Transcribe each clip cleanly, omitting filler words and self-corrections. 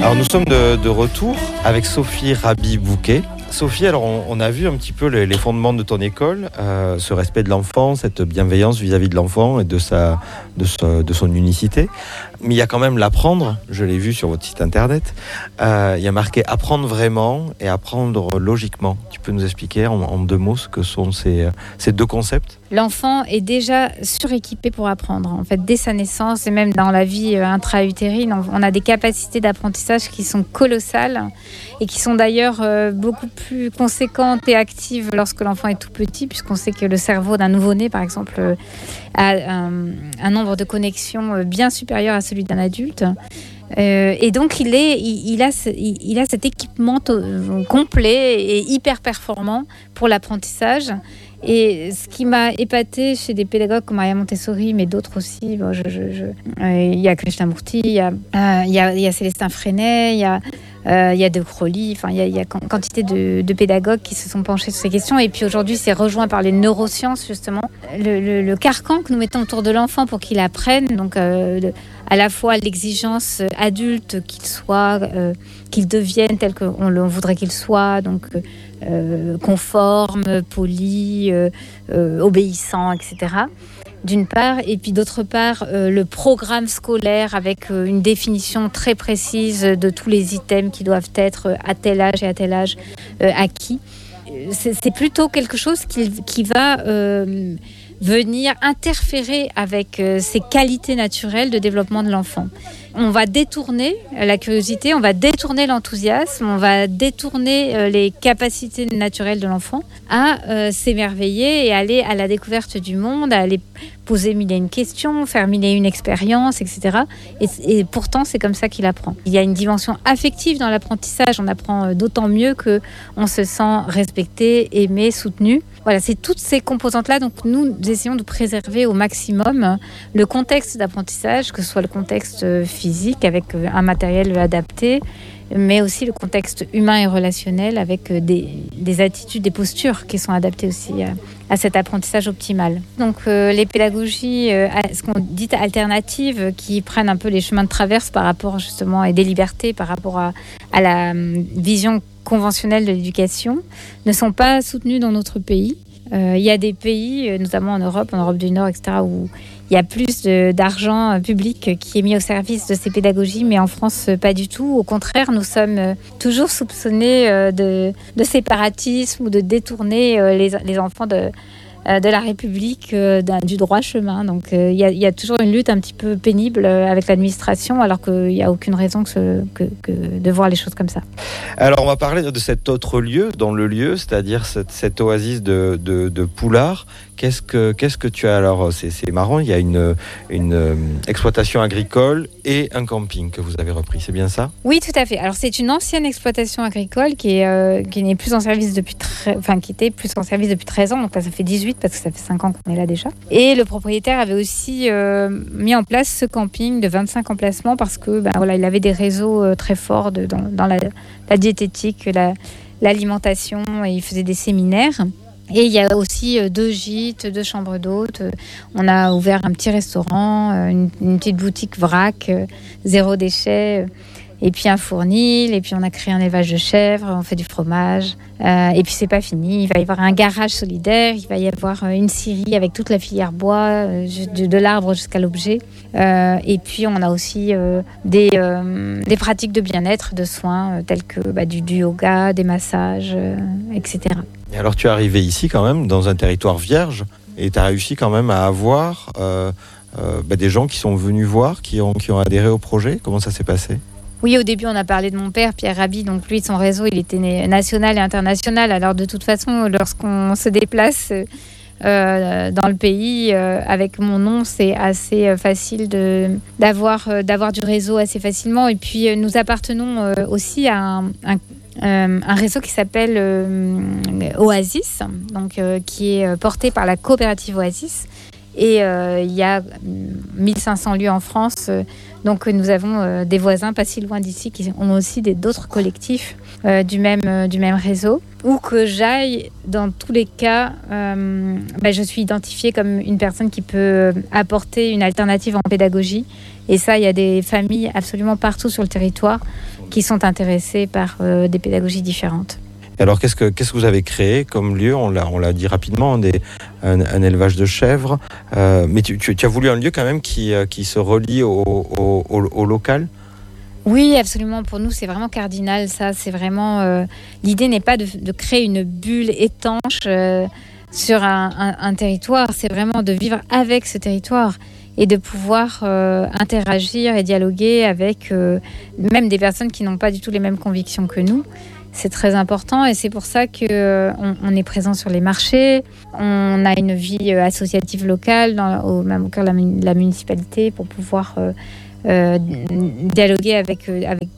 Alors nous sommes de retour avec Sophie Raby-Bouquet. Sophie, alors on a vu un petit peu les fondements de ton école, ce respect de l'enfant, cette bienveillance vis-à-vis de l'enfant et de son unicité. Mais il y a quand même l'apprendre, je l'ai vu sur votre site internet, il y a marqué apprendre vraiment et apprendre logiquement. Tu peux nous expliquer en 2 mots ce que sont ces 2 concepts ? L'enfant est déjà suréquipé pour apprendre. En fait, dès sa naissance et même dans la vie intra-utérine, on a des capacités d'apprentissage qui sont colossales et qui sont d'ailleurs beaucoup plus conséquentes et actives lorsque l'enfant est tout petit, puisqu'on sait que le cerveau d'un nouveau-né, par exemple, a un nombre de connexions bien supérieur à celui d'un adulte. Et donc il a cet équipement complet et hyper performant pour l'apprentissage. Et ce qui m'a épatée chez des pédagogues comme Maria Montessori, mais d'autres aussi, il y a Krishnamurti, il y a Célestin Freinet, il y a De Crowley, enfin il y a quantité de pédagogues qui se sont penchés sur ces questions. Et puis aujourd'hui, c'est rejoint par les neurosciences justement. Le carcan que nous mettons autour de l'enfant pour qu'il apprenne, donc à la fois l'exigence adulte qu'il devienne tel qu'on voudrait qu'il soit, donc conforme, poli, obéissant, etc. D'une part, et puis d'autre part, le programme scolaire avec une définition très précise de tous les items qui doivent être à tel âge et à tel âge acquis. C'est plutôt quelque chose qui va venir interférer avec ces qualités naturelles de développement de l'enfant. On va détourner la curiosité, on va détourner l'enthousiasme, on va détourner les capacités naturelles de l'enfant à s'émerveiller et aller à la découverte du monde, à aller poser mille et une questions, faire mille et une expériences, etc. Et pourtant, c'est comme ça qu'il apprend. Il y a une dimension affective dans l'apprentissage. On apprend d'autant mieux qu'on se sent respecté, aimé, soutenu. Voilà, c'est toutes ces composantes-là. Donc, nous essayons de préserver au maximum le contexte d'apprentissage, que ce soit le contexte physique avec un matériel adapté, mais aussi le contexte humain et relationnel avec des attitudes, des postures qui sont adaptées aussi à cet apprentissage optimal. Donc les pédagogies, ce qu'on dit alternatives, qui prennent un peu les chemins de traverse par rapport justement et des libertés par rapport à la vision conventionnelle de l'éducation, ne sont pas soutenues dans notre pays. Il y a des pays, notamment en Europe du Nord, etc., où il y a plus d'argent public qui est mis au service de ces pédagogies, mais en France, pas du tout. Au contraire, nous sommes toujours soupçonnés de séparatisme ou de détourner les enfants de la République du droit chemin. Donc il y a toujours une lutte un petit peu pénible avec l'administration, alors qu'il n'y a aucune raison que de voir les choses comme ça. Alors on va parler de cet autre lieu, dans le lieu, c'est-à-dire cette oasis de Poulard. Qu'est-ce que tu as alors? C'est marrant, il y a une exploitation agricole et un camping que vous avez repris, c'est bien ça? Oui, tout à fait. Alors c'est une ancienne exploitation agricole qui n'est plus en service qui était plus en service depuis 13 ans, donc là ça fait 18 parce que ça fait 5 ans qu'on est là déjà. Et le propriétaire avait aussi mis en place ce camping de 25 emplacements parce que il avait des réseaux très forts dans la diététique, l'alimentation, et il faisait des séminaires. Et il y a aussi 2 gîtes, 2 chambres d'hôtes. On a ouvert un petit restaurant, une petite boutique vrac, 0 déchet, et puis un fournil, et puis on a créé un élevage de chèvres, on fait du fromage. Et puis c'est pas fini, il va y avoir un garage solidaire, il va y avoir une scierie avec toute la filière bois, de l'arbre jusqu'à l'objet. Et puis on a aussi des pratiques de bien-être, de soins, tels que du yoga, des massages, etc. Et alors tu es arrivé ici quand même, dans un territoire vierge, et tu as réussi quand même à avoir des gens qui sont venus voir, qui ont adhéré au projet. Comment ça s'est passé ? Oui, au début, on a parlé de mon père, Pierre Raby. Donc lui, son réseau, il était national et international. Alors de toute façon, lorsqu'on se déplace dans le pays avec mon nom, c'est assez facile d'avoir du réseau assez facilement. Et puis, nous appartenons aussi à un réseau qui s'appelle Oasis, donc, qui est porté par la coopérative Oasis. Et il y a 1500 lieux en France. Donc nous avons des voisins pas si loin d'ici qui ont aussi d'autres collectifs du même réseau. Où que j'aille, dans tous les cas, je suis identifiée comme une personne qui peut apporter une alternative en pédagogie Et ça, il y a des familles absolument partout sur le territoire qui sont intéressées par des pédagogies différentes. Alors, qu'est-ce que vous avez créé comme lieu ? On l'a dit rapidement, un élevage de chèvres. Mais tu as voulu un lieu quand même qui se relie au local ? Oui, absolument. Pour nous, c'est vraiment cardinal. Ça, c'est vraiment. L'idée n'est pas de créer une bulle étanche sur un territoire. C'est vraiment de vivre avec ce territoire et de pouvoir interagir et dialoguer avec même des personnes qui n'ont pas du tout les mêmes convictions que nous. C'est très important et c'est pour ça qu'on est présent sur les marchés. On a une vie associative locale, même au cœur de la municipalité, pour pouvoir dialoguer avec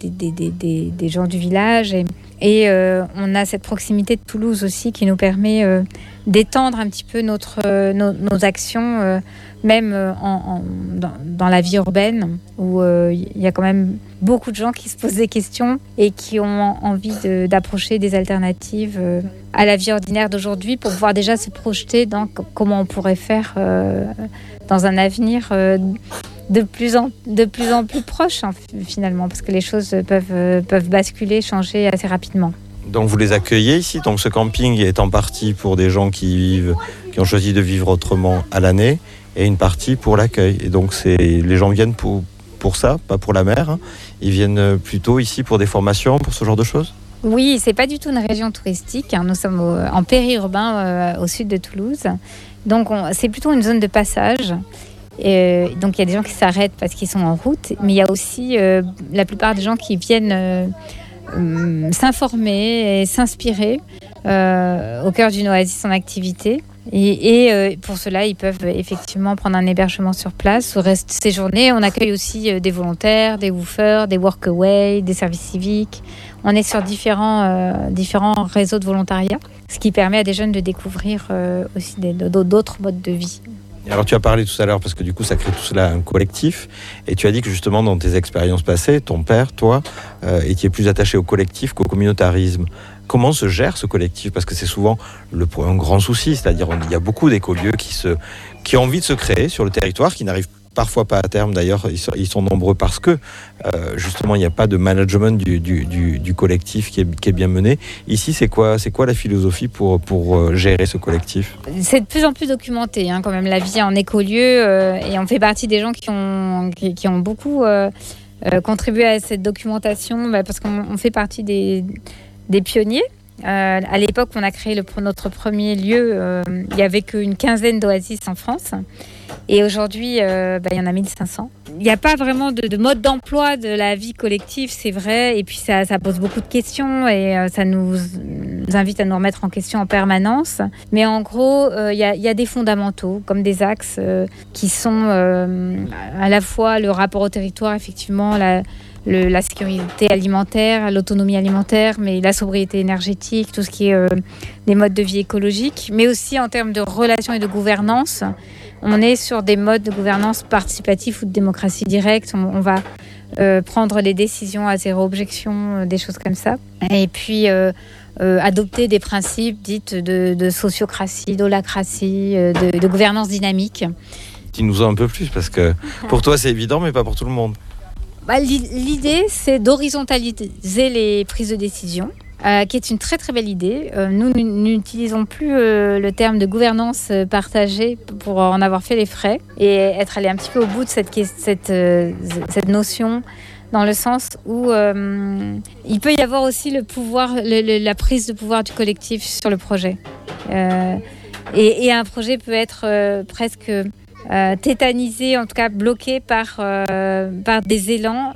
des gens du village. Et on a cette proximité de Toulouse aussi qui nous permet d'étendre un petit peu nos actions, même dans la vie urbaine, où il y a quand même beaucoup de gens qui se posent des questions et qui ont envie d'approcher des alternatives à la vie ordinaire d'aujourd'hui pour pouvoir déjà se projeter dans comment on pourrait faire dans un avenir de plus en plus proche, finalement, parce que les choses peuvent basculer, changer assez rapidement. Donc vous les accueillez ici, donc ce camping est en partie pour des gens qui ont choisi de vivre autrement à l'année, et une partie pour l'accueil. Et donc les gens viennent pour ça, pas pour la mer, hein. Ils viennent plutôt ici pour des formations, pour ce genre de choses ? Oui, c'est pas du tout une région touristique, hein. Nous sommes en périurbain au sud de Toulouse, donc c'est plutôt une zone de passage. Et donc il y a des gens qui s'arrêtent parce qu'ils sont en route, mais il y a aussi la plupart des gens qui viennent s'informer et s'inspirer au cœur d'une oasis en activité. Et pour cela, ils peuvent effectivement prendre un hébergement sur place ou rester séjourner. On accueille aussi des volontaires, des woofers, des workaway, des services civiques. On est sur différents réseaux de volontariat, ce qui permet à des jeunes de découvrir aussi d'autres modes de vie. Alors tu as parlé tout à l'heure, parce que du coup ça crée tout cela un collectif, et tu as dit que justement dans tes expériences passées, ton père, toi, étiez plus attaché au collectif qu'au communautarisme. Comment se gère ce collectif ? Parce que c'est souvent un grand souci, c'est-à-dire il y a beaucoup d'écolieux qui ont envie de se créer sur le territoire, qui n'arrivent parfois pas à terme, d'ailleurs ils sont nombreux parce que justement il n'y a pas de management du collectif qui est bien mené. Ici c'est quoi la philosophie pour gérer ce collectif ? C'est de plus en plus documenté, hein, quand même, la vie en écolieu, et on fait partie des gens qui ont beaucoup contribué à cette documentation, parce qu'on fait partie des pionniers. À l'époque, on a créé notre premier lieu. Il n'y avait qu'une quinzaine d'oasis en France. Et aujourd'hui, il y en a 1500. Il n'y a pas vraiment de mode d'emploi de la vie collective, c'est vrai. Et puis, ça pose beaucoup de questions et ça nous invite à nous remettre en question en permanence. Mais en gros, il y a des fondamentaux, comme des axes qui sont à la fois le rapport au territoire, effectivement, la sécurité alimentaire, l'autonomie alimentaire, mais la sobriété énergétique, tout ce qui est des modes de vie écologiques, mais aussi en termes de relations et de gouvernance. On est sur des modes de gouvernance participatifs ou de démocratie directe. On va prendre les décisions à zéro objection, des choses comme ça. Et puis adopter des principes dits de sociocratie, d'holacratie, de gouvernance dynamique. Dis-nous un peu plus, parce que pour toi c'est évident, mais pas pour tout le monde. L'idée, c'est d'horizontaliser les prises de décision, qui est une très très belle idée. Nous n'utilisons plus le terme de gouvernance partagée pour en avoir fait les frais et être allé un petit peu au bout de cette notion, dans le sens où il peut y avoir aussi le pouvoir, la prise de pouvoir du collectif sur le projet. Et un projet peut être presque tétanisé, en tout cas bloqué par des élans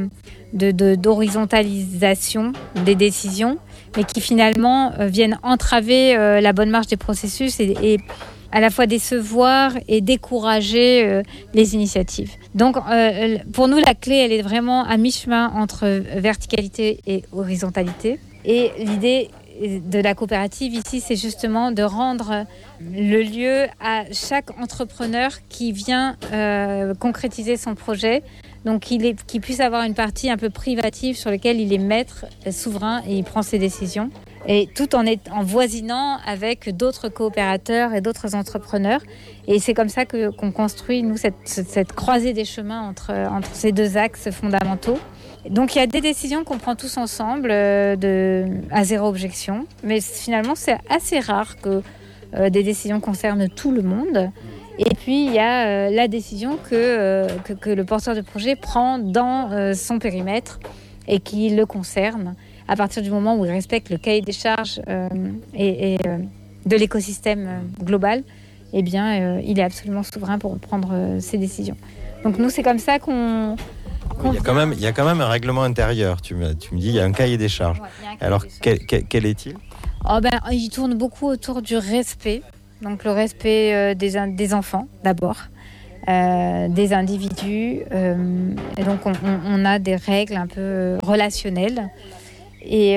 d'horizontalisation des décisions, mais qui finalement viennent entraver la bonne marche des processus et à la fois décevoir et décourager les initiatives. Donc pour nous, la clé, elle est vraiment à mi-chemin entre verticalité et horizontalité. Et l'idée de la coopérative ici, c'est justement de rendre le lieu à chaque entrepreneur qui vient concrétiser son projet, donc qu'il puisse avoir une partie un peu privative sur laquelle il est maître, souverain, et il prend ses décisions. et tout en voisinant avec d'autres coopérateurs et d'autres entrepreneurs. Et c'est comme ça qu'on construit, nous, cette croisée des chemins entre ces deux axes fondamentaux. Donc il y a des décisions qu'on prend tous ensemble à zéro objection, mais finalement c'est assez rare que des décisions concernent tout le monde. Et puis il y a la décision que le porteur de projet prend dans son périmètre et qui le concerne à partir du moment où il respecte le cahier des charges et de l'écosystème global. Eh bien, il est absolument souverain pour prendre ses décisions. Donc nous, c'est comme ça qu'on il y a quand même un règlement intérieur. Tu me dis, il y a un cahier des charges. Ouais, alors, quel est-il ? Il tourne beaucoup autour du respect. Donc le respect des enfants, d'abord, des individus. Et donc, on a des règles un peu relationnelles. Et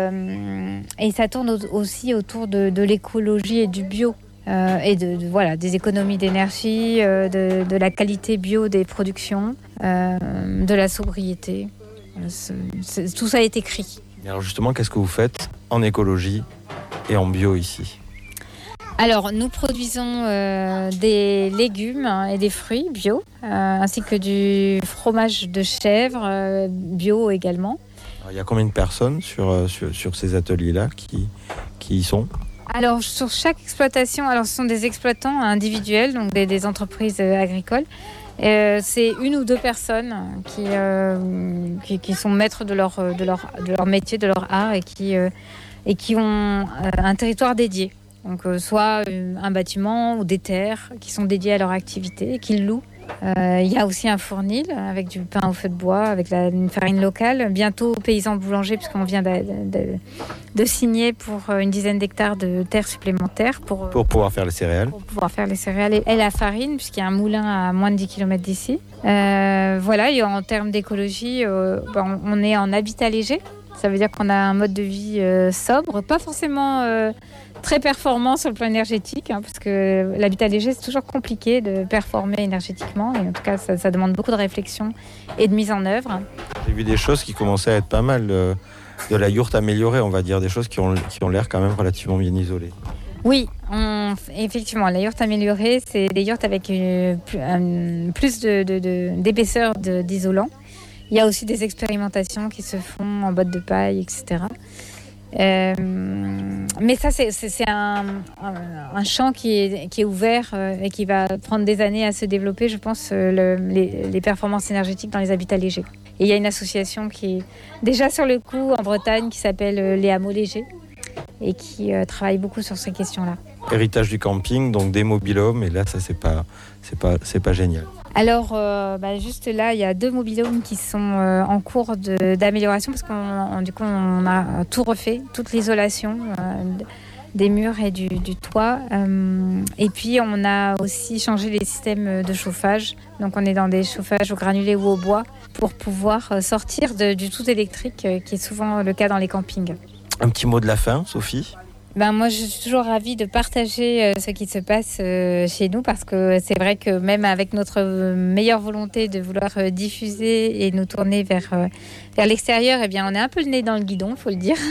ça tourne aussi autour de l'écologie et du bio. Et des économies d'énergie, de la qualité bio des productions, de la sobriété. Tout ça est écrit. Et alors justement, qu'est-ce que vous faites en écologie et en bio ici ? Alors, nous produisons des légumes et des fruits bio, ainsi que du fromage de chèvre bio également. Alors, il y a combien de personnes sur ces ateliers-là qui y sont ? Alors, sur chaque exploitation, ce sont des exploitants individuels, donc des entreprises agricoles. C'est une ou deux personnes qui sont maîtres de leur métier, de leur art et qui ont un territoire dédié. Donc, soit un bâtiment ou des terres qui sont dédiées à leur activité et qu'ils louent. Il y a aussi un fournil avec du pain au feu de bois, avec une farine locale. Bientôt paysan boulanger, puisqu'on vient de signer pour une dizaine d'hectares de terres supplémentaires pour pouvoir faire les céréales. Pour pouvoir faire les céréales et la farine, puisqu'il y a un moulin à moins de 10 km d'ici. Voilà, et en termes d'écologie, on est en habitat léger. Ça veut dire qu'on a un mode de vie sobre, pas forcément très performant sur le plan énergétique, parce que l'habitat léger, c'est toujours compliqué de performer énergétiquement. Et en tout cas, ça demande beaucoup de réflexion et de mise en œuvre. J'ai vu des choses qui commençaient à être pas mal, de la yourte améliorée, on va dire, des choses qui ont l'air quand même relativement bien isolées. Oui, effectivement, la yourte améliorée, c'est des yourtes avec plus d'épaisseur d'isolant. Il y a aussi des expérimentations qui se font en bottes de paille, etc. Mais ça, c'est un champ qui est ouvert et qui va prendre des années à se développer, je pense, les performances énergétiques dans les habitats légers. Et il y a une association qui est déjà sur le coup en Bretagne qui s'appelle les Hameaux Légers et qui travaille beaucoup sur ces questions-là. Héritage du camping, donc des mobil-homes, et là, ça, c'est pas génial. Alors, juste là, il y a 2 mobil-homes qui sont en cours d'amélioration parce qu'on a tout refait, toute l'isolation des murs et du toit. Et puis, on a aussi changé les systèmes de chauffage. Donc, on est dans des chauffages au granulé ou au bois pour pouvoir sortir du tout électrique qui est souvent le cas dans les campings. Un petit mot de la fin, Sophie ? Moi, je suis toujours ravie de partager ce qui se passe chez nous parce que c'est vrai que même avec notre meilleure volonté de vouloir diffuser et nous tourner vers l'extérieur, eh bien, on est un peu le nez dans le guidon, faut le dire.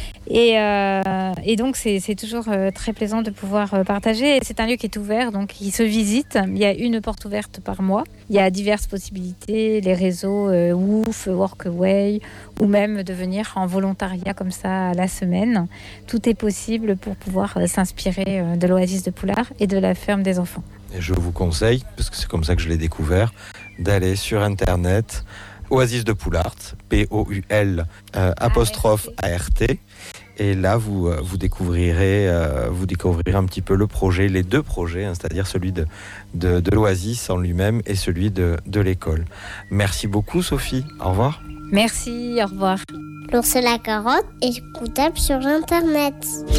Et donc, c'est toujours très plaisant de pouvoir partager. Et c'est un lieu qui est ouvert, donc il se visite. Il y a une porte ouverte par mois. Il y a diverses possibilités, les réseaux WOOF, Workaway, ou même de venir en volontariat comme ça à la semaine. Tout est possible pour pouvoir s'inspirer de l'Oasis de Poulart et de la ferme des enfants. Et je vous conseille, parce que c'est comme ça que je l'ai découvert, d'aller sur Internet, Oasis de Poulart, P-O-U-L apostrophe A-R-T. Et là, vous découvrirez un petit peu le projet, les 2 projets, c'est-à-dire celui de l'Oasis en lui-même et celui de l'école. Merci beaucoup, Sophie. Au revoir. Merci, au revoir. L'ours la carotte est écoutable sur Internet.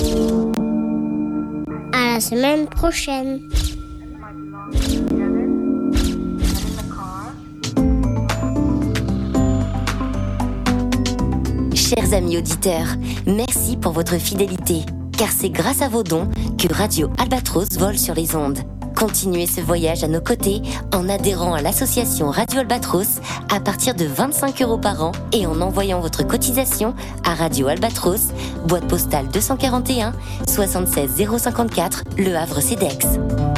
À la semaine prochaine. Chers amis auditeurs, merci pour votre fidélité, car c'est grâce à vos dons que Radio Albatros vole sur les ondes. Continuez ce voyage à nos côtés en adhérant à l'association Radio Albatros à partir de 25 € par an et en envoyant votre cotisation à Radio Albatros, boîte postale 241 76 054, Le Havre CEDEX.